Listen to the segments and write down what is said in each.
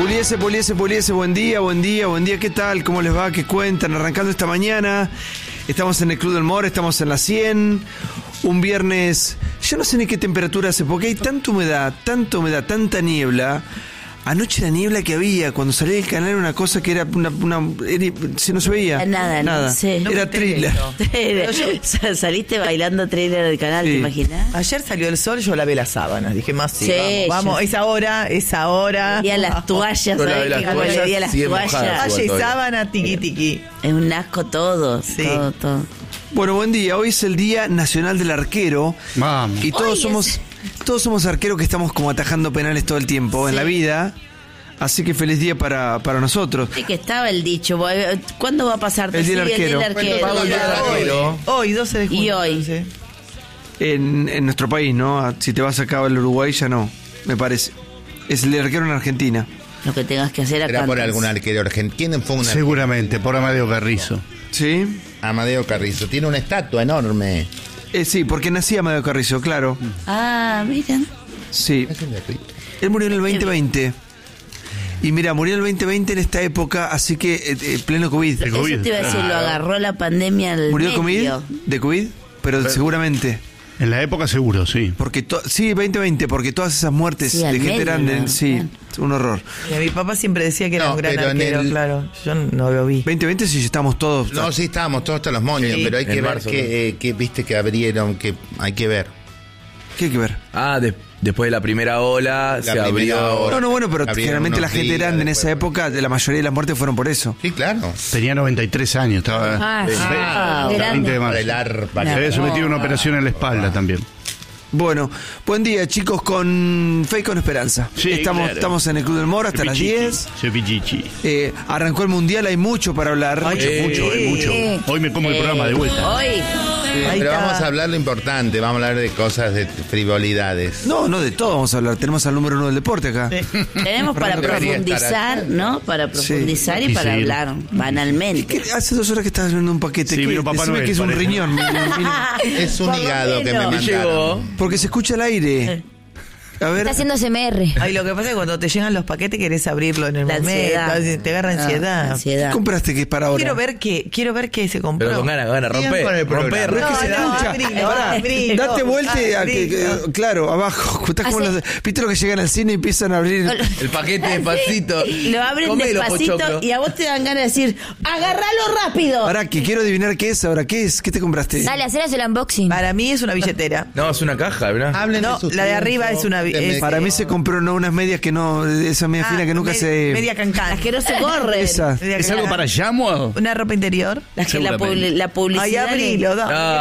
Puliese, buen día, ¿qué tal? ¿Cómo les va? ¿Qué cuentan? Arrancando esta mañana, estamos en el Club del Moro, estamos en la 100, un viernes, yo no sé ni qué temperatura hace, porque hay tanta humedad, tanta niebla. Anoche la niebla que había, cuando salí del canal, era una cosa que era si no se veía. Nada. Sí. Era thriller. Saliste bailando thriller del canal, sí. ¿Te imaginas? Ayer salió el sol, yo lavé las sábanas. Dije, más sí, vamos, esa hora. Y a las toallas, ¿sabes? Que como le di a las toallas. Toalla y sábana, tiqui. Es un asco todo, sí. todo. Bueno, buen día. Hoy es el Día Nacional del Arquero. Vamos. Y todos somos arqueros que estamos como atajando penales todo el tiempo en la vida. Así que feliz día para nosotros. Sí, que estaba el dicho. ¿Cuándo va a pasar? El Día del Arquero. Hoy, 12 de junio. Y hoy. Sí. En nuestro país, ¿no? Si te vas acá al Uruguay ya no, me parece. Es el Día del Arquero en Argentina. Lo que tengas que hacer acá. ¿Era por algún arquero argentino? ¿Quién fue un arquero? Seguramente, por Amadeo Carrizo. ¿Sí? Amadeo Carrizo. Tiene una estatua enorme. Sí, porque nacía Amadeo Carrizo, claro. Ah, miren. Sí. Él murió en el 2020. Y mira, murió en el 2020 en esta época, así que pleno COVID. Eso te iba a decir, lo agarró la pandemia al ¿Murió medio. de COVID? Pero seguramente. En la época seguro, sí. Porque sí, 2020, porque todas esas muertes de gente grande, sí, un horror. Y mi papá siempre decía que era un gran arquero, claro. Yo no lo vi. 2020 sí estamos todos. No, sí estábamos todos hasta los moños, sí. Pero hay que ver que viste que abrieron, que hay que ver. ¿Qué hay que ver? Después de la primera ola se abrió. No, bueno, pero generalmente la gente grande en esa época, la mayoría de las muertes fueron por eso. Sí, claro. Tenía 93 años, estaba. Grande. Para el arpa. Se había sometido a una operación en la espalda también. Bueno, buen día chicos, con fe y con esperanza. Sí, estamos en el Club del Moro hasta las 10. Arrancó el Mundial, hay mucho para hablar. Mucho. Hoy me como el programa de vuelta. Hoy. Pero vamos a hablar lo importante, vamos a hablar de cosas, de frivolidades. No de todo vamos a hablar. Tenemos al número 1 del deporte acá. Sí. Tenemos para profundizar, ¿no? Para profundizar y para hablar banalmente. Hace 2 horas que estás viendo un paquete. Sí, vino Papá Noel, que es un riñón. Es un hígado que me mandaron. Porque se escucha el aire. A ver. Está haciendo SMR. Ay, lo que pasa es que cuando te llegan los paquetes querés abrirlo en el momento. Te agarra ansiedad. ¿Qué compraste que es para ahora? Quiero ver qué se compró. Pero con ganas, romper. No, es que se escucha. Date vuelta claro, abajo. ¿Viste lo que llegan al cine y empiezan a abrir el paquete despacito? Lo abren despacito y a vos te dan ganas de decir, agárralo rápido. Ahora que quiero adivinar qué es ahora. ¿Qué es? ¿Qué te compraste? Dale, hacer el unboxing. Para mí es una billetera. No, es una caja, ¿verdad? No, la de arriba es una para mí se compró unas medias que no, esa media fina que nunca se... Media cancán. Las que no se corren. Esa. ¿Es algo para llamo? ¿Una ropa interior? Las que la publicidad... Ay, abrilo,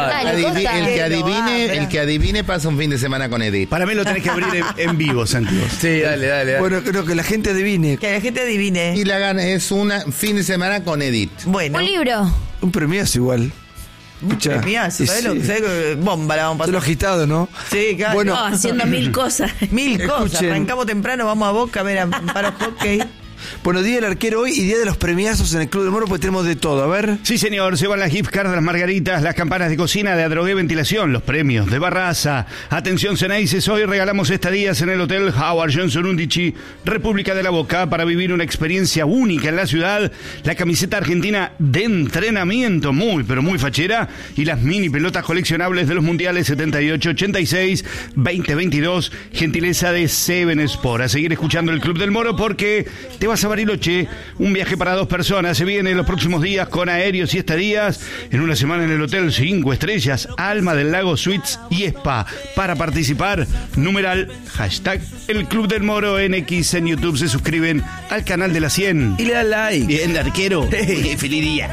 el que adivine pasa un fin de semana con Edith. Para mí lo tenés que abrir en vivo, Santiago. Sí, dale. Bueno, creo que la gente adivine. Que la gente adivine. Y la gana es un fin de semana con Edith. Bueno. Un libro. Un premiazo igual. Premiazo, ¿sabes? Bomba la vamos a pasar. Lo agitado, ¿no? Sí, claro. Bueno, haciendo mil cosas. Cosas. Arrancamos temprano, vamos a Boca a ver para hockey. Bueno, Día del Arquero hoy y Día de los Premiazos en el Club del Moro, pues tenemos de todo, a ver. Sí, señor, se van las gift cards, las margaritas, las campanas de cocina, de Adrogué Ventilación, los premios de Barraza. Atención, Ceneices, hoy regalamos estadías en el Hotel Howard Johnson Undici, República de la Boca, para vivir una experiencia única en la ciudad. La camiseta argentina de entrenamiento, muy, pero muy fachera, y las mini pelotas coleccionables de los mundiales 78, 86, 2022, gentileza de Seven Sport. A seguir escuchando el Club del Moro porque te vas a Bariloche, un viaje para 2 personas, se viene en los próximos días con aéreos y estadías, en una semana en el Hotel 5 Estrellas, Alma del Lago Suites y Spa. Para participar, numeral, hashtag, el Club del Moro en X en YouTube, se suscriben al canal de la 100. Y le dan like. Bien, arquero. Feliz día.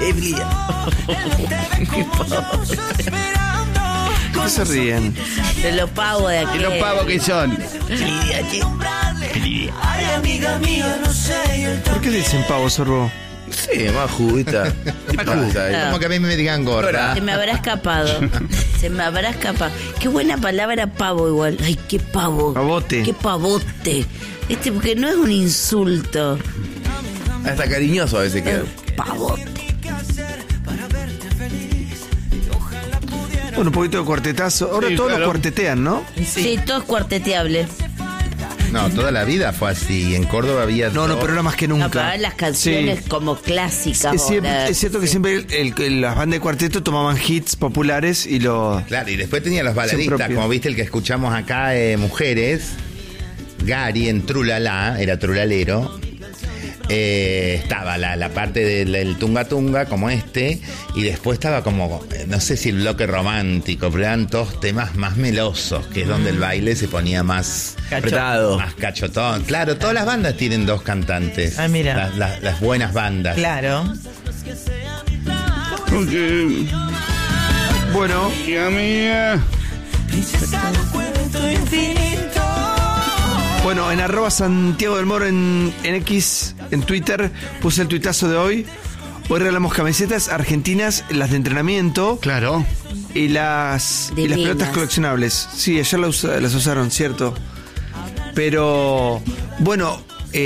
¿Qué se ríen? De los pavos de aquí. ¿Y los pavos que son? ¿Por qué dicen pavo, Sorbo? Sí, más juguita. Como que a mí me digan gorda. Se me habrá escapado. Qué buena palabra pavo igual. Ay, qué pavo. Pavote. Qué pavote. Porque no es un insulto. Hasta cariñoso a veces queda. Pavote. Bueno, un poquito de cuartetazo. Ahora sí, todos los cuartetean, ¿no? Sí, todo es cuarteteable. No, toda la vida fue así. En Córdoba había... No, pero era más que nunca. No, pero las canciones como clásicas. Es cierto que siempre las bandas de cuarteto tomaban hits populares y lo... Claro, y después tenía los baladistas, como viste el que escuchamos acá, Mujeres. Gary en Trulalá, era trulalero. Estaba la parte del tunga tunga como y después estaba como, no sé si el bloque romántico, pero eran todos temas más melosos, que es donde el baile se ponía más apretado, más cachotón. Claro, todas las bandas tienen dos cantantes. Ah, mira. Las buenas bandas. Claro. Okay. Bueno, Tía mía. Bueno, en @Santiago del Moro en X, en Twitter, puse el tuitazo de hoy. Hoy regalamos camisetas argentinas, las de entrenamiento. Claro. Y las pelotas coleccionables. Sí, ayer las usaron, cierto. Pero, bueno,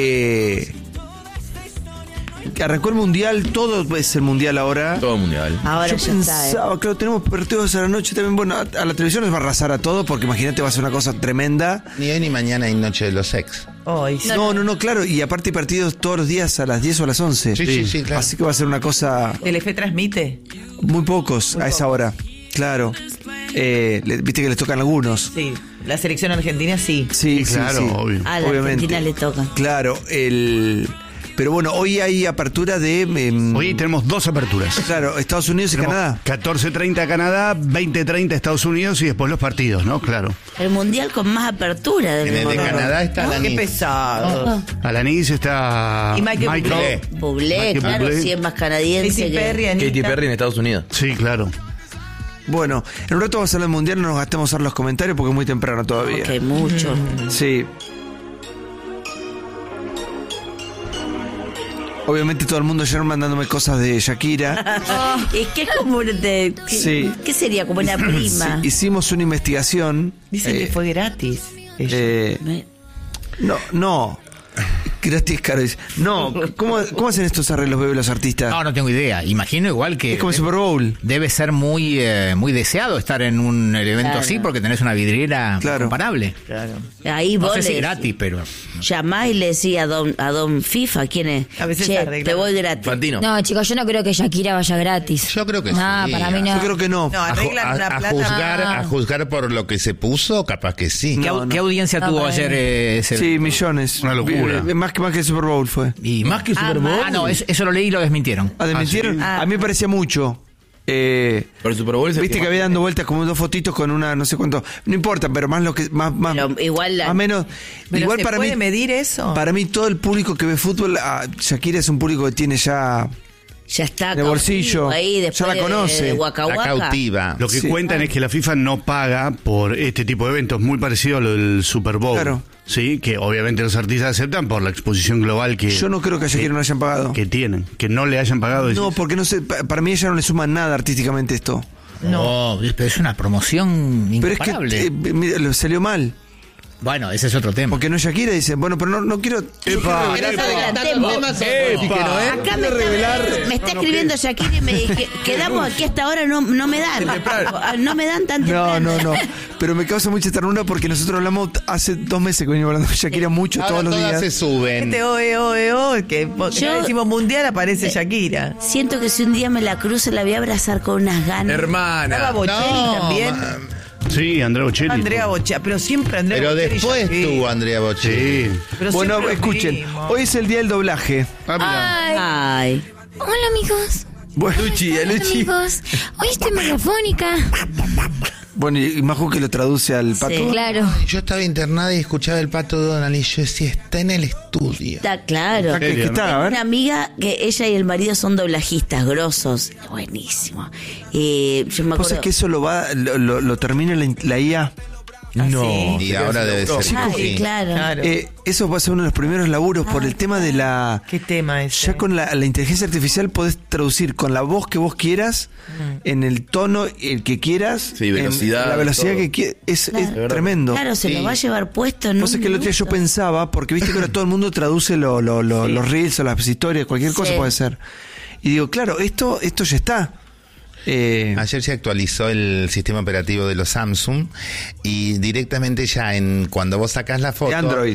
arrancó el mundial, todo es el mundial ahora. Todo el mundial. Ahora yo ya pensaba, claro, tenemos partidos a la noche también. Bueno, a la televisión les va a arrasar a todo, porque imagínate, va a ser una cosa tremenda. Ni hoy ni mañana hay Noche de los Ex. No, claro. Y aparte hay partidos todos los días a las 10 o a las 11. Sí, claro. Así que va a ser una cosa... ¿Telefe transmite? Muy pocos a esa hora, claro. Viste que les tocan algunos. Sí, la selección argentina sí. Sí, claro, sí. obvio. A la Obviamente. Argentina le toca. Claro, pero bueno, hoy hay apertura de... Hoy tenemos 2 aperturas. Claro, Estados Unidos y Canadá. 14:30 Canadá, 20:30 Estados Unidos y después los partidos, ¿no? Claro. El mundial con más apertura del En el de mundo. Canadá está Qué Alanis. pesado. Alanis está... Y Michael Bublé, claro, Bublé. si es más canadiense. Katy Perry, Anita. Katy Perry en Estados Unidos. Sí, claro. Bueno, en un rato vamos a hablar del mundial, no nos gastemos a los comentarios porque es muy temprano todavía. Que mucho. Sí. Obviamente todo el mundo ayer mandándome cosas de Shakira. Es que es como Sí. ¿Qué sería? Como una prima. Sí, hicimos una investigación. Dicen que fue gratis. No. Gratis, caro. No, ¿cómo hacen estos arreglos, bebé, los artistas? No tengo idea. Imagino igual que... Es como el Super Bowl. Debe ser muy deseado estar en un evento Claro. así porque tenés una vidriera comparable. Claro. Ahí No vos sé si le gratis, pero... llamás y le decís a don FIFA, ¿quién es? A veces Che, se arregla. te voy gratis. Fantino. No, chicos, yo no creo que Shakira vaya gratis. Yo creo que no, sí. para mí no. Yo creo que no. No, arreglan una plata. A juzgar por lo que se puso, capaz que sí. ¿Qué audiencia tuvo para ayer ese Sí, evento? Una Una locura. Más que el Super Bowl fue. Y más que el Super Bowl. No, eso lo leí y lo desmintieron. ¿Desmintieron? sí. A mí me parecía mucho. Pero el Super Bowl es el Viste que había dando vueltas como 2 fotitos con una no sé cuánto. No importa, pero más lo que más Pero igual más menos. Pero igual ¿se para puede mí medir eso? Para mí todo el público que ve fútbol, Shakira es un público que tiene ya está de bolsillo. ahí después Ya la conoce. de Waka La Waka. cautiva. Lo que Sí. cuentan es que la FIFA no paga por este tipo de eventos, muy parecido a lo del Super Bowl. Claro. Sí, que obviamente los artistas aceptan por la exposición global que... Yo no creo que a Shakira no le hayan pagado. Que tienen, que no le hayan pagado. No, porque no sé, para mí ella no le suma nada artísticamente esto. No, pero es una promoción Pero es incomparable. que mira, le salió mal. Bueno, ese es otro tema. Porque no es Shakira, dice, bueno, pero no quiero. Pero no adelantemos. Acá me está escribiendo Shakira y me quedamos aquí hasta ahora, no me dan. No me dan tan temprano. No. Pero me causa mucha ternura porque nosotros hablamos hace 2 meses que venimos hablando de Shakira mucho, Ahora todos los todas días. se suben. Que ya decimos mundial aparece Shakira. Siento que si un día me la cruzo la voy a abrazar con unas ganas. Estaba Hermana. Bocelli también. Sí, Andrea Bocelli. Andrea Bocelli, pero siempre Andrea Pero Bocelli. después Shakira. estuvo Andrea Bocelli. Sí. Pero Bueno, siempre lo escuchen, vimos. hoy es el día del doblaje. Ay. Hola, amigos. Bueno, Hola, amigos. Hoy estoy megafónica. y Maju que lo traduce al pato. Sí. Claro. Yo estaba internada y escuchaba el Pato Donald y yo decía, está en el estudio. Está claro. ¿Qué está? A ver. Una amiga que ella y el marido son doblajistas grosos. Buenísimo. Yo me ¿Vos acuerdo. sabés que eso lo termina la IA? No. Y ahora debe ser. Ay, sí. claro. Eso va a ser uno de los primeros laburos por el tema de la... ¿Qué tema es? Ya con la inteligencia artificial podés traducir con la voz que vos quieras, en el tono el que quieras, Sí, velocidad, en la velocidad todo. que quieras. Es Claro. tremendo. Claro, se lo va a llevar puesto en Vos sabés que el otro día yo minuto. pensaba, porque viste que ahora todo el mundo traduce los reels o las historias, cualquier cosa Sí. puede ser. Y digo, claro, esto ya está. Ayer se actualizó el sistema operativo de los Samsung y directamente ya cuando vos sacás la foto... De Android.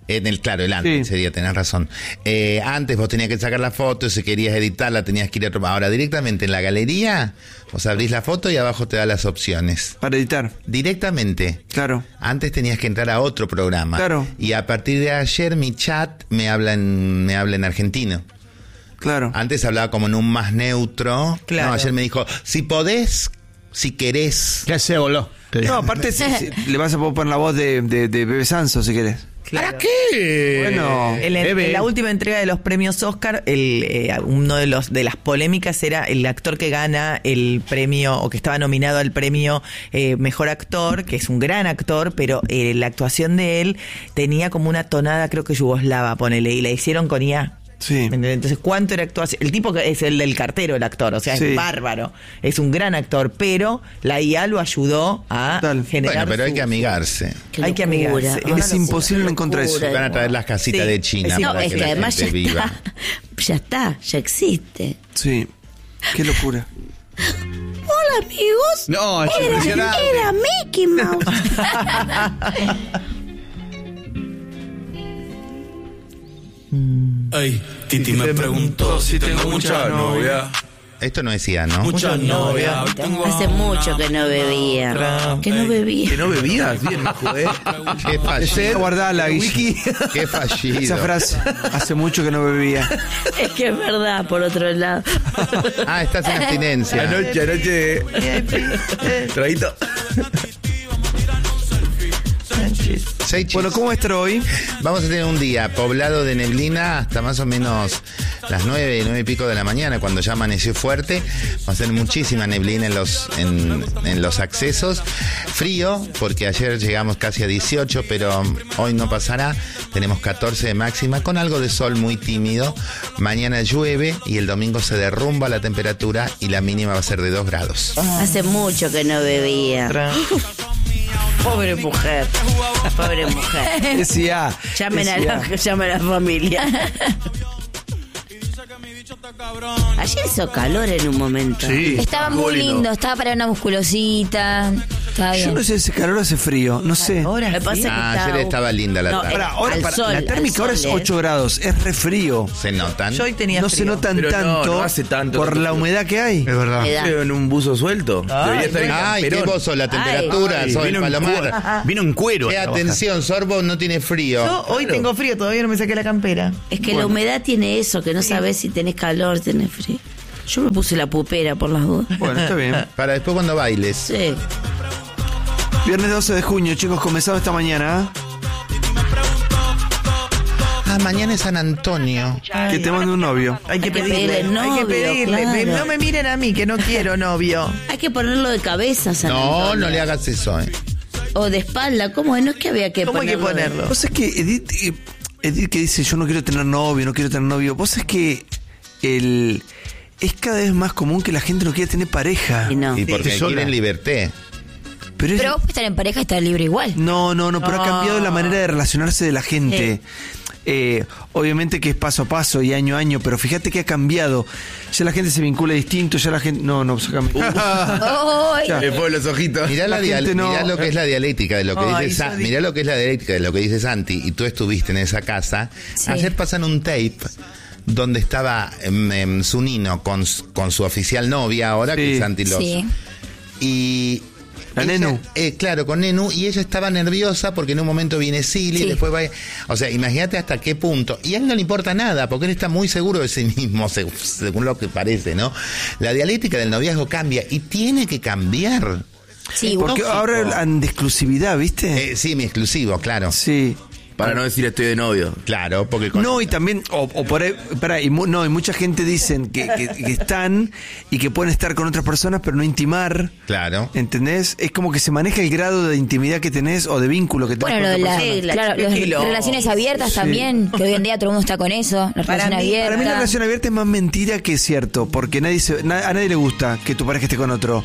Claro, el antes sería, tenés razón. Antes vos tenías que sacar la foto, si querías editarla tenías que ir a otro. Ahora directamente en la galería, vos abrís la foto y abajo te da las opciones. Para editar. Directamente. Claro. Antes tenías que entrar a otro programa. Claro. Y a partir de ayer mi chat me habla en argentino. Claro. Antes hablaba como en un más neutro. Claro. No, ayer me dijo, si podés, si querés. ¿Qué se voló? No, aparte le vas a poder poner la voz de Bebe Sanso si querés. Claro. ¿Para qué? Bueno, En la última entrega de los premios Oscar, uno de las polémicas era el actor que gana el premio o que estaba nominado al premio Mejor Actor, que es un gran actor, pero la actuación de él tenía como una tonada, creo que yugoslava, ponele, y la hicieron con IA. Sí. Entonces, ¿cuánto era actuación? El tipo que es el del cartero, el actor, o sea, Sí. es bárbaro, es un gran actor, pero la IA lo ayudó a generar. Bueno, pero hay que amigarse. Hay que amigarse. Es imposible en contra de eso. Van a traer las casitas Sí. de China. No, para es que la además gente viva. ya existe. Sí. Qué locura. Hola, amigos. No, es impresionante. Era Mickey Mouse. Ay, Titi me preguntó si tengo mucha novia. Esto no decía, ¿no? Mucha novia. Hace mucho que no bebía. Que no bebía. ¿Que no bebías? Bien, joder. Qué fallido. Guardala, Wiki. Qué fallido. Esa frase. Hace mucho que no bebía. Es que es verdad, por otro lado. Ah, estás en abstinencia. Anoche. Traguito. Bueno, ¿cómo estará hoy? Vamos a tener un día poblado de neblina hasta más o menos las 9 y pico de la mañana, cuando ya amaneció fuerte. Va a ser muchísima neblina en los accesos. Frío, porque ayer llegamos casi a 18, pero hoy no pasará. Tenemos 14 de máxima, con algo de sol muy tímido. Mañana llueve y el domingo se derrumba la temperatura y la mínima va a ser de 2 grados. Hace mucho que no bebía. Pobre mujer. Pobre mujer. Decía. Llamen a la familia. Ayer hizo calor en un momento. Sí. Estaba muy lindo, estaba para una musculosita. Estaba bien. Yo no sé si calor hace frío, no sé. Ahora Me pasa que Ayer estaba linda la tarde. Ahora, la térmica ahora es 8 grados, es re frío. ¿Se notan? Yo hoy tenía No frío. se notan Pero tanto, no hace tanto por la frío. humedad que hay. Es verdad. Me da. En un buzo suelto. Debería estar en Ay, qué camperón. vos sos la temperatura, Ay, sos el Vino en palomar. vino en cuero. Qué a trabajar. atención, Sorbo no tiene frío. Yo hoy tengo frío, todavía no me saqué la campera. Es que la humedad tiene eso, que no sabes si tenés calor, tenés frío. Yo me puse la pupera por las dudas. Bueno, está bien. Para después cuando bailes. Sí. Viernes 12 de junio, chicos, comenzado esta mañana. Ah, mañana es San Antonio. Que te mande un novio. Hay que pedirle pedirle, hay que novio, pedirle. claro. No me miren a mí, que no quiero novio. Hay que ponerlo de cabeza, San No, Antonio. no le hagas eso, O de espalda, ¿cómo es? No es que había que ¿Cómo hay que ponerlo. ponerlo? Vos sabés que Edith que dice yo no quiero tener novio. Vos sabés que es cada vez más común que la gente no quiera tener pareja. Y no. Y porque Sí, sola. quieren liberté. Pero Pero vos puedes estar en pareja y estar libre igual. No, pero ha cambiado la manera de relacionarse de la gente. Obviamente que es paso a paso y año a año, pero fíjate que ha cambiado. Ya la gente se vincula distinto, ya la gente... No, sácame. Ay, Ya. Me fue los ojitos. Mirá, La gente no- mirá lo que es la dialéctica de lo que Ay, dice yo mirá lo que es la dialéctica de lo que dice Santi, y tú estuviste en esa casa. Sí. Ayer pasan un tape donde estaba Zunino con su oficial novia ahora, Sí. que es Santi Loso. sí. Y La ella- Nenu. Claro, con Nenu, y ella estaba nerviosa porque en un momento viene Silly, Sí. después va... O sea, imagínate hasta qué punto. Y a él no le importa nada, porque él está muy seguro de sí mismo, según lo que parece, ¿no? La dialéctica del noviazgo cambia, y tiene que cambiar. Sí, Porque lógico. ahora hablan de exclusividad, ¿viste? Sí, mi exclusivo, claro. Sí. Para no decir estoy de novio. Claro, porque con... No, y también, o por ahí, y mucha gente dicen que están y que pueden estar con otras personas, pero no intimar. Claro. ¿Entendés? Es como que se maneja el grado de intimidad que tenés o de vínculo que tenés Bueno, con lo de otra las persona. claro, las Quilombo. relaciones abiertas Sí. también, que hoy en día todo el mundo está con eso, la Para relación mí- abierta. Para mí la relación abierta es más mentira que cierto, porque a nadie le gusta que tu pareja esté con otro.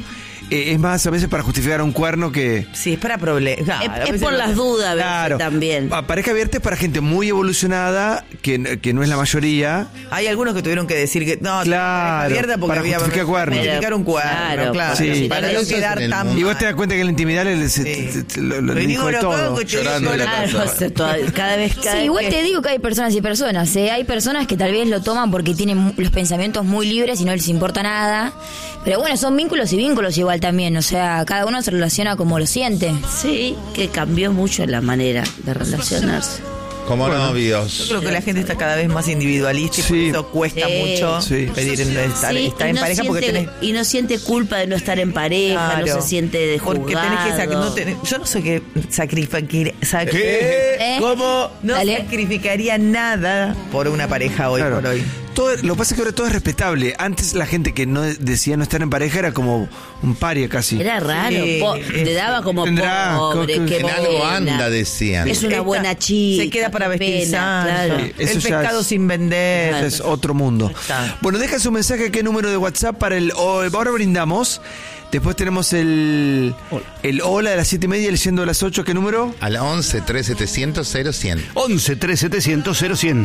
es más a veces para justificar un cuerno que... Sí, es para problemas. Es por las dudas, a veces, Claro. también. Pareja abierta es para gente muy evolucionada, que no es la mayoría. Hay algunos que tuvieron que decir que no, Claro, abierta porque para había justificar cuerno. justificar un cuerno, claro. Sí. Para no quedar tan Y vos mal. te das cuenta que en la intimidad lo dijo de todo. Llorando de la Claro, casa. cada vez Sí, igual te digo que hay personas y personas. Hay personas que tal vez lo toman porque tienen los pensamientos muy libres y no les importa nada. Pero bueno, son vínculos y vínculos igual también. O sea, cada uno se relaciona como lo siente. Sí, que cambió mucho la manera de relacionarse. Como novios. Yo creo que la gente está cada vez más individualista y por eso cuesta mucho pedir estar Sí, en y no pareja porque siente, tenés... y no siente culpa de no estar en pareja, no se siente de porque tenés que yo no sé qué sacrificar. ¿Cómo? No sacrificaría nada por una pareja hoy por hoy. Lo que pasa es que ahora todo es respetable. Antes la gente que no decía no estar en pareja era como un paria casi. Era raro, te daba como pobre, qué en algo buena. anda, decían. Es una buena chica. Se queda para vestir pena, claro. Sí, eso el ya pescado sin vender. Eso es otro mundo. Bueno, deja su mensaje, qué número de WhatsApp para el... Ahora brindamos. Después tenemos el hola de las 7:30, leyendo a las 8, ¿qué número? Al 11 3700 0100. 11 3700 0100.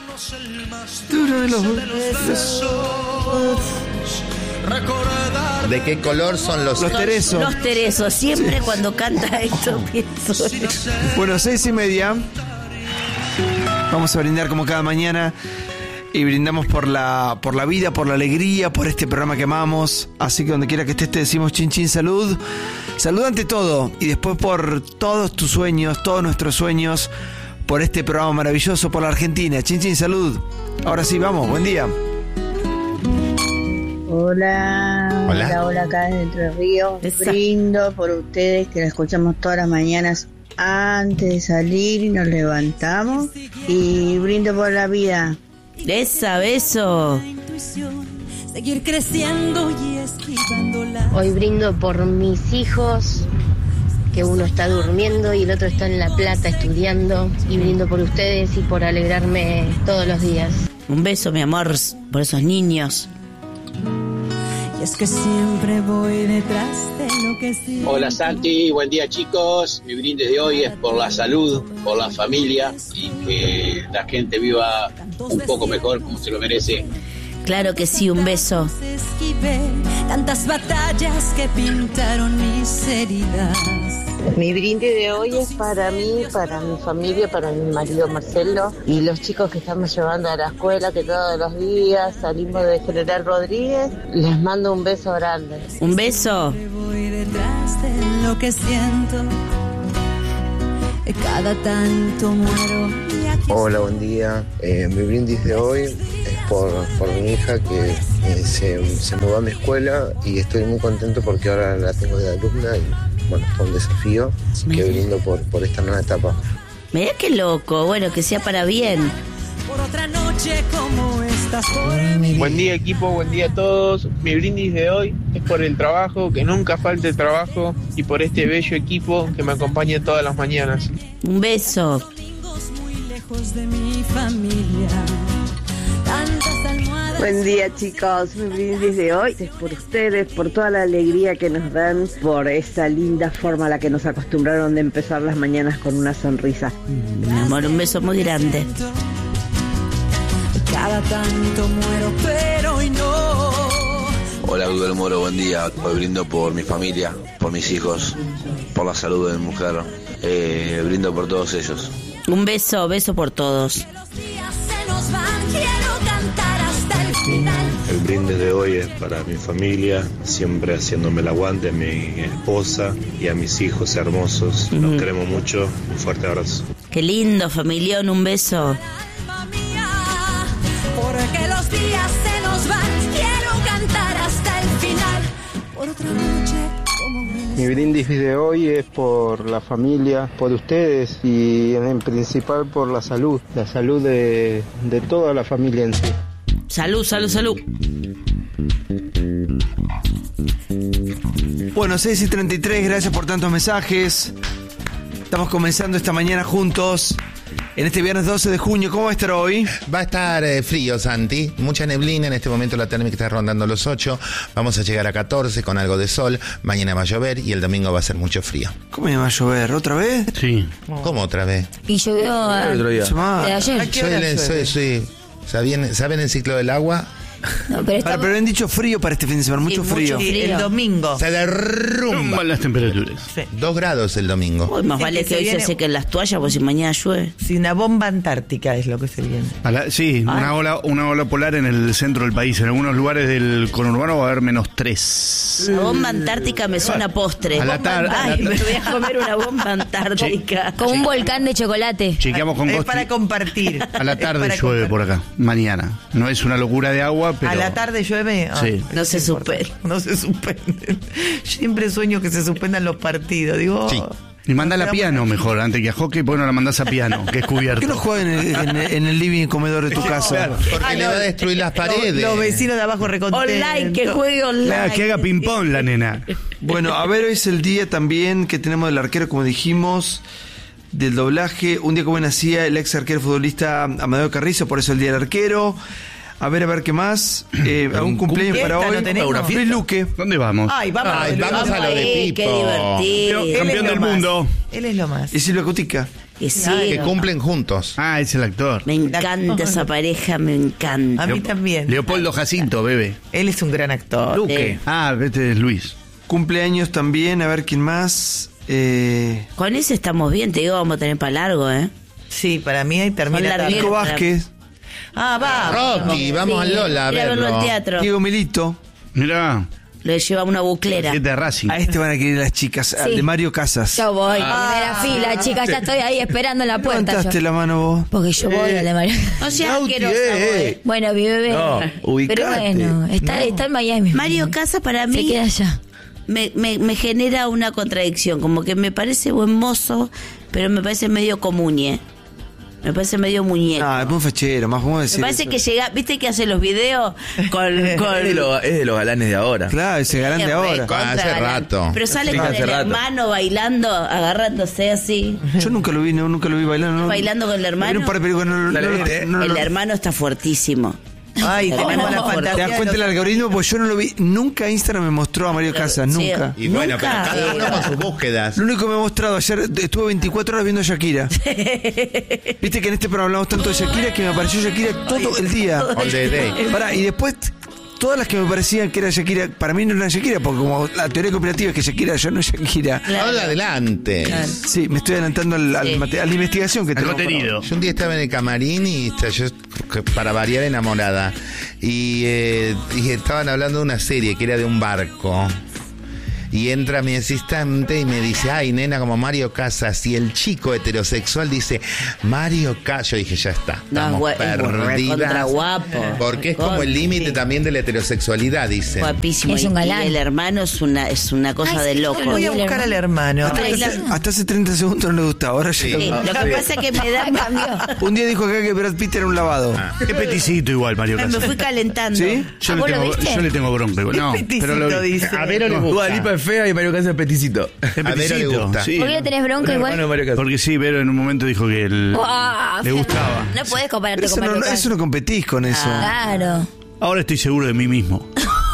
¿De qué color son los teresos? Los teresos, siempre cuando canta esto pienso. Bueno, 6:30. Vamos a brindar como cada mañana. Y brindamos por la vida, por la alegría, por este programa que amamos. Así que donde quiera que estés te decimos chin chin salud. Salud ante todo. Y después por todos tus sueños, todos nuestros sueños. Por este programa maravilloso, por la Argentina. Chin chin salud. Ahora sí, vamos. Buen día. Hola, acá desde Entre Ríos. Brindo por ustedes que la escuchamos todas las mañanas antes de salir y nos levantamos. Y brindo por la vida. Beso. Seguir creciendo y esquivándola. Hoy brindo por mis hijos, que uno está durmiendo y el otro está en La Plata estudiando. Y brindo por ustedes y por alegrarme todos los días. Un beso, mi amor, por esos niños. Y es que siempre voy detrás de lo que sí. Hola Santi, buen día chicos. Mi brindis de hoy es por la salud, por la familia y que la gente viva un poco mejor como se lo merece. Claro que sí, un beso. Esquivé tantas batallas que pintaron mis heridas. Mi brindis de hoy es para mí, para mi familia, para mi marido Marcelo y los chicos que estamos llevando a la escuela, que todos los días salimos de General Rodríguez. Les mando un beso grande. Un beso. Voy detrás de lo que siento. Cada tanto muero. Hola, buen día. Mi brindis de hoy es por mi hija que se mudó a mi escuela y estoy muy contento porque ahora la tengo de alumna y bueno, es un desafío, así que brindo por esta nueva etapa. Mirá qué loco, bueno, que sea para bien. Por otra noche como estas por mi... Buen día equipo, buen día a todos. Mi brindis de hoy es por el trabajo, que nunca falte el trabajo y por este bello equipo que me acompaña todas las mañanas. Un beso. Muy lejos de mi familia. Tantas almohadas. Buen día chicos, mi brindis de hoy es por ustedes, por toda la alegría que nos dan, por esa linda forma a la que nos acostumbraron de empezar las mañanas con una sonrisa. Mi amor, un beso muy grande. Cada tanto muero, pero hoy no. Hola, Google Moro, buen día. Hoy brindo por mi familia, por mis hijos, por la salud de mi mujer. Brindo por todos ellos. Un beso, beso por todos. El brindis de hoy es para mi familia, siempre haciéndome el aguante, a mi esposa y a mis hijos hermosos. Los queremos mucho. Un fuerte abrazo. Qué lindo, familión, un beso. Porque los días se nos van, quiero cantar hasta el final. Por otra noche como mi brindis de hoy es por la familia, por ustedes y en principal por la salud de toda la familia en sí. Salud, salud, salud. Bueno, 6:33, gracias por tantos mensajes. Estamos comenzando esta mañana juntos. En este viernes 12 de junio, ¿cómo va a estar hoy? Va a estar frío, Santi. Mucha neblina. En este momento la térmica está rondando los 8. Vamos a llegar a 14 con algo de sol. Mañana va a llover y el domingo va a ser mucho frío. ¿Cómo va a llover? ¿Otra vez? Sí. ¿Cómo otra vez? Y llovió El otro día. de ayer. Sí. ¿Saben el ciclo del agua? No, pero Pero han dicho frío para este fin de semana, mucho frío. Sí, el domingo. Se derrumban las temperaturas. Sí. 2 grados el domingo. Uy, más vale que hoy se sequen las toallas, porque si mañana llueve. Sí, una bomba antártica es lo que se viene. Sí, una ola polar en el centro del país. En algunos lugares del conurbano va a haber -3. La bomba antártica me suena postre. A la tarde. Ay, me voy a comer una bomba antártica. Con un volcán de chocolate. Chequeamos con Es Costi. para compartir. A la Es tarde para llueve por acá, mañana. No es una locura de agua, pero... A la tarde llueve. Sí. No se suspende. No se suspende. Siempre sueño que se suspendan los partidos. Digo, Sí. Y mandala a piano mejor, antes que a hockey, ¿por qué no la mandás a piano, que es cubierto? ¿Por qué no juegan en el living y comedor de tu casa? Porque le va a destruir las paredes. Los vecinos de abajo recontentos. Online, que juegue online. Claro, que haga ping-pong la nena. Bueno, a ver, hoy es el día también que tenemos del arquero, como dijimos, del doblaje. Un día como nacía el ex arquero futbolista Amadeo Carrizo, por eso el día del arquero. A ver qué más. ¿Algún cumpleaños para hoy? ¿No tenemos? Luis Luque. ¿Dónde vamos? Ay, vamos a lo de Pipo. Qué divertido. Él es Campeón lo del más. mundo. Él es lo más. Y Silvia Cutica. Y sí, Que cumplen juntos. Ah, es el actor. me encanta esa pareja, me encanta. A mí también. Leopoldo Jacinto, bebé. Él es un gran actor. Luque. Ah, este es Luis. Cumpleaños también, a ver quién más. Con ese estamos bien, te digo, vamos a tener para largo, ¿eh? Sí, para mí ahí termina. Son largueros. Nico Vázquez. Ah, va. Rocky, vamos al Lola a Ir a verlo verlo. al teatro. Diego Milito. Mirá, Le lleva una buclera. siete de Racing. A este van a querer las chicas. Al Sí. de Mario Casas. Yo voy, primera fila, chicas, ya estoy ahí esperando en la puerta. Levantaste yo. la mano vos. Porque yo voy al de Mario. No seas asquerosa, vos. Bueno, mi bebé. No, ubicate. Pero bueno, está en Miami. Mario Casas para Se mí queda allá. me genera una contradicción. Como que me parece buen mozo, pero me parece medio comuñe. Me parece medio muñeco. Ah, es muy fachero, más vamos a decir. Me parece eso. que llega, viste que hace los videos con Es de los galanes de ahora. Claro, ese galán de ahora. Contra Hace galán. rato. Pero sale Sí, con hace el rato. hermano bailando, agarrándose así. Yo nunca lo vi, nunca lo vi bailando. No. Bailando con el hermano. Era un par de películas, El hermano está fuertísimo. Ay, tenemos la ¿Te fantasía. das cuenta del algoritmo? Pues yo no lo vi. Nunca Instagram me mostró a Mario Casas, Sí. nunca. Y bueno, Nunca. pero cada uno con sus búsquedas. Lo único que me ha mostrado ayer, estuve 24 horas viendo a Shakira. Viste que en este programa hablamos tanto de Shakira que me apareció Shakira todo el día. All the day. Pará, y después todas las que me parecían que era Shakira, para mí no eran Shakira, porque como la teoría cooperativa es que Shakira ya no es Shakira. Ahora adelante. Sí, me estoy adelantando a la investigación que El tengo. contenido. Yo un día estaba en el camarín y yo, para variar, enamorada. Y estaban hablando de una serie que era de un barco. Y entra mi asistente y me dice, ay, nena, como Mario Casas. Y el chico heterosexual dice, Mario Casas. Yo dije, ya está, estamos recontra perdidas. guapo. Porque es como el límite también de la heterosexualidad, dicen. Guapísimo. Es un galán. Y el hermano es una cosa Ay, de sí, loco. Voy a buscar al hermano. Hasta hace 30 segundos no le gustaba, ahora ya. Sí, lo que pasa es que me da Un día dijo acá que Brad Pitt era un lavado. Es peticito igual, Mario me Casas. fui calentando. ¿Sí? Yo le tengo bronca. No, Peticito, pero lo dice. A Vero le Dua gusta. Lipa es fea y Mario Casas es peticito. Es A Vero le peticito, gusta. sí. ¿Por qué le tenés bronca Hermano de igual? Mario Casas. Porque sí, Vero en un momento dijo que Guau, le gustaba. No podés compararte Pero con Mario Casas. eso no competís con eso. Claro. Ahora estoy seguro de mí mismo.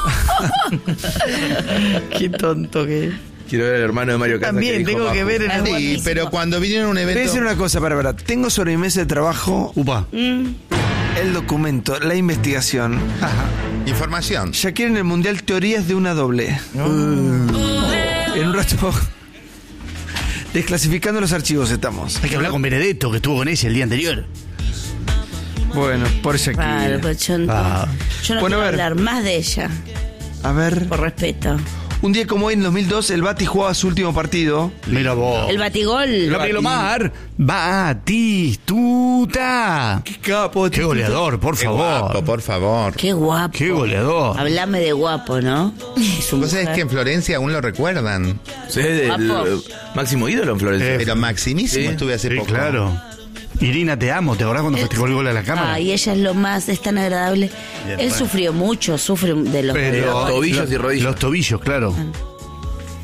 Qué tonto que es. Quiero ver al hermano de Mario Casas. También que dijo tengo que Majo. ver en el Sí, pero cuando vinieron a un Te voy a evento... decir una cosa, para. Tengo sobre mi mesa de trabajo Upa. el documento, la investigación. Información. Shakira en el Mundial, teorías de una doble. En un rato. Desclasificando los archivos estamos. Hay que hablar con Benedetto, que estuvo con ella el día anterior. Bueno, por Shakira. Claro, pero yo no, yo no Bueno, quiero a ver. hablar más de ella, A ver. por respeto. Un día como hoy, en 2002, el Bati jugaba su último partido. Mira vos. El batigol. Gabriel Omar. Batistuta. Qué capo. Qué goleador, por Qué favor. guapo, por favor. Qué guapo. Qué goleador. Hablame de guapo, ¿no? Vos sabés que en Florencia aún lo recuerdan. Sí, es el Guapo. máximo ídolo en Florencia. Pero maximísimo Sí. estuve hace Sí, poco. claro. Irina, te amo. ¿Te acordás cuando festejó el gol a la cámara? Ay, ella es lo más, es tan agradable. Bien, Él bueno. sufrió mucho, sufre de los Pero- tobillos y rodillas. Los tobillos, claro.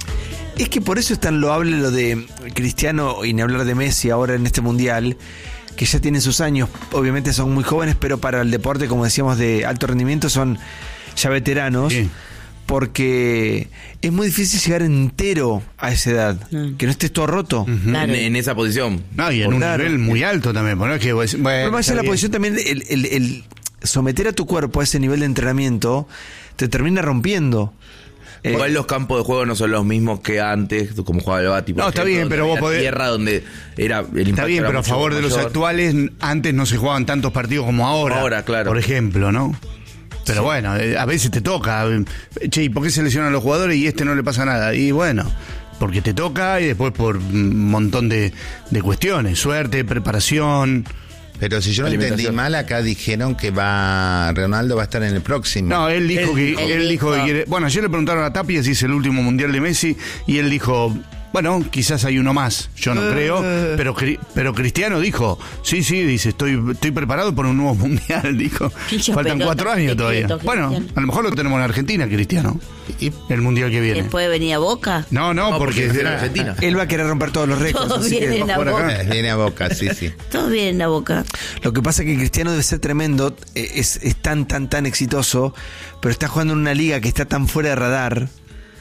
Es que por eso es tan loable lo de Cristiano y ni hablar de Messi ahora en este mundial. que ya tienen sus años, obviamente son muy jóvenes, pero para el deporte, como decíamos, de alto rendimiento, son ya veteranos. Sí. Porque es muy difícil llegar entero a esa edad. Que no estés todo roto. Claro. En esa posición. No, y en un nivel muy alto también. ¿No? Es que, bueno, pero más allá de la posición también, el someter a tu cuerpo a ese nivel de entrenamiento te termina rompiendo. Igual los campos de juego no son los mismos que antes, como jugaba el Bati. No, está bien, pero vos podés... tierra donde era el impacto. Está bien, pero a favor de los actuales, antes no se jugaban tantos partidos como ahora. Ahora, claro. Por ejemplo, ¿no? Pero bueno, a veces te toca. Che, ¿y por qué se lesionan los jugadores y no le pasa nada? Y bueno, porque te toca y después por un montón de cuestiones. Suerte, preparación. Pero si yo no entendí mal, acá dijeron que Ronaldo va a estar en el próximo. No, él dijo que quiere... Bueno, ayer le preguntaron a Tapia si es el último mundial de Messi y él dijo... Bueno, quizás hay uno más, yo no creo, pero Cristiano dijo, sí, dice, estoy preparado por un nuevo mundial, dijo. Faltan 4 años todavía. Bueno, a lo mejor lo tenemos en Argentina, Cristiano, el mundial que viene. ¿Puede venir a Boca? No, porque es de Argentina. Él va a querer romper todos los récords. Todos vienen a Boca. Viene a Boca, sí. Todos vienen a Boca. Lo que pasa es que Cristiano debe ser tremendo, es tan exitoso, pero está jugando en una liga que está tan fuera de radar.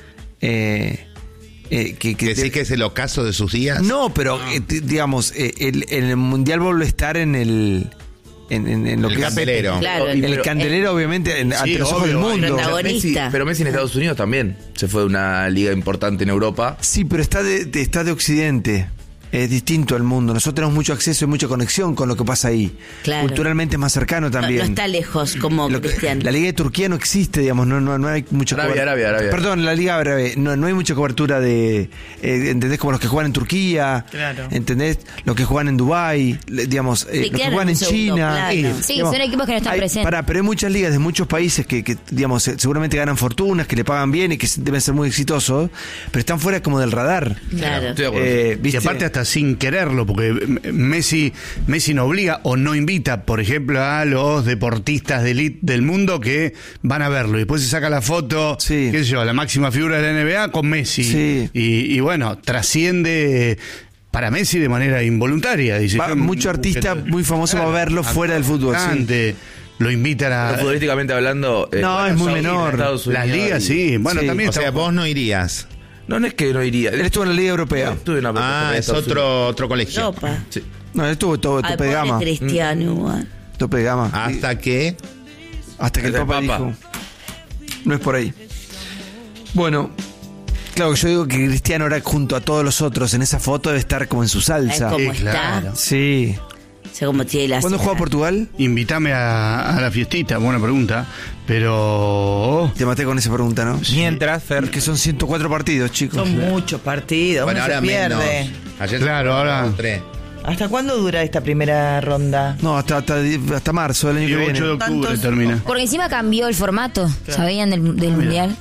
¿Decís que es el ocaso de sus días? No, pero digamos, el mundial vuelve a estar en lo que candelero. Es claro, el candelero, obviamente, ante los ojos del mundo. Pero Messi en Estados Unidos también se fue de una liga importante en Europa. Sí, pero está de Occidente. Es distinto al mundo. Nosotros tenemos mucho acceso y mucha conexión con lo que pasa ahí. Claro. Culturalmente es más cercano también. No está lejos como Cristiano. La Liga de Turquía no existe, digamos, no hay mucha cobertura. Arabia. Perdón, la Liga Árabe, no hay mucha cobertura de, ¿entendés? Como los que juegan en Turquía, claro. ¿Entendés? Los que juegan en Dubái, digamos, los que juegan en China. Sí, digamos, son equipos que no están presentes. Pero hay muchas ligas de muchos países que digamos, seguramente ganan fortunas, que le pagan bien y que deben ser muy exitosos, pero están fuera como del radar. Claro. Y aparte hasta sin quererlo, porque Messi no obliga o no invita, por ejemplo, a los deportistas de elite del mundo que van a verlo y después se saca la foto, qué sé yo, la máxima figura de la NBA con Messi. Sí. Y bueno, trasciende para Messi de manera involuntaria. Dice, mucho artista muy famoso va a verlo fuera del fútbol. Lo invitan a... Pero futbolísticamente hablando... es muy menor. Las ligas, sí. Bueno, también... O sea, vos no irías. No es que no iría. Él estuvo en la Liga Europea. Es otro colegio. Europa. Sí. No, él estuvo tope de gama. Cristiano, Tope de gama. Hasta que el Papa dijo. No es por ahí. Bueno, claro, yo digo que Cristiano ahora junto a todos los otros en esa foto debe estar como en su salsa. ¿Cómo está? Sí. O sea, como tiene la ¿Cuándo juega Portugal? Invítame a la fiestita, buena pregunta. Pero... Te maté con esa pregunta, ¿no? Mientras, Fer... Que son 104 partidos, chicos. Son muchos partidos, bueno, uno se pierde. Ayer claro, ahora... 3. ¿Hasta cuándo dura esta primera ronda? No, hasta marzo del año que viene. 8 de octubre termina. Porque encima cambió el formato, ¿sabían? Del mundial.